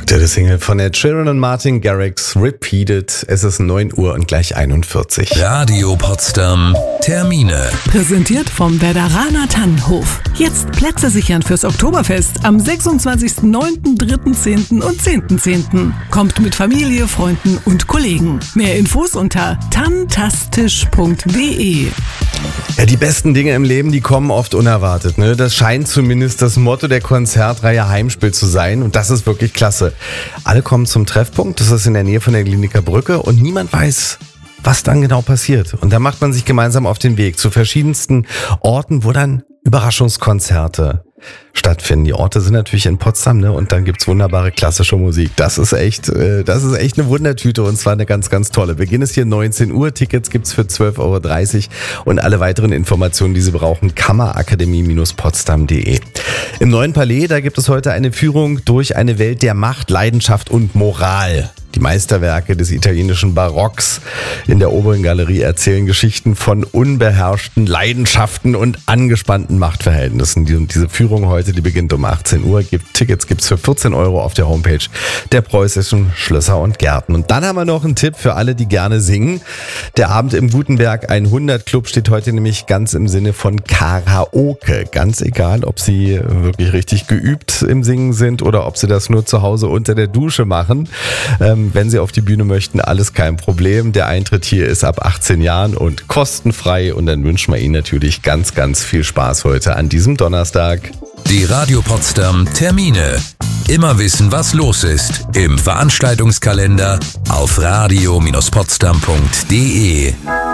Aktuelle Single von Ed Sheeran und Martin Garrix, Repeated. Es ist 9 Uhr und gleich 41. Radio Potsdam Termine. Präsentiert vom Werderaner Tannenhof. Jetzt Plätze sichern fürs Oktoberfest am 26.09., 3.10. und 10.10. Kommt mit Familie, Freunden und Kollegen. Mehr Infos unter tantastisch.de. Ja, die besten Dinge im Leben, die kommen oft unerwartet, ne? Das scheint zumindest das Motto der Konzertreihe Heimspiel zu sein und das ist wirklich klasse. Alle kommen zum Treffpunkt, das ist in der Nähe von der Kliniker Brücke und niemand weiß, was dann genau passiert. Und da macht man sich gemeinsam auf den Weg zu verschiedensten Orten, wo dann Überraschungskonzerte stattfinden. Die Orte sind natürlich in Potsdam, ne? Und dann gibt's wunderbare klassische Musik. Das ist echt eine Wundertüte und zwar eine ganz, ganz tolle. Beginn ist hier 19 Uhr. Tickets gibt's für 12,30 € und alle weiteren Informationen, die Sie brauchen, kammerakademie-potsdam.de. Im Neuen Palais, da gibt es heute eine Führung durch eine Welt der Macht, Leidenschaft und Moral. Die Meisterwerke des italienischen Barocks in der oberen Galerie erzählen Geschichten von unbeherrschten Leidenschaften und angespannten Machtverhältnissen. Diese Führung heute, die beginnt um 18 Uhr. Tickets gibt's für 14 € auf der Homepage der Preußischen Schlösser und Gärten. Und dann haben wir noch einen Tipp für alle, die gerne singen. Der Abend im Gutenberg 100 Club steht heute nämlich ganz im Sinne von Karaoke. Ganz egal, ob Sie wirklich richtig geübt im Singen sind oder ob Sie das nur zu Hause unter der Dusche machen. Wenn Sie auf die Bühne möchten, alles kein Problem. Der Eintritt hier ist ab 18 Jahren und kostenfrei. Und dann wünschen wir Ihnen natürlich ganz, ganz viel Spaß heute an diesem Donnerstag. Die Radio Potsdam Termine. Immer wissen, was los ist. Im Veranstaltungskalender auf radio-potsdam.de.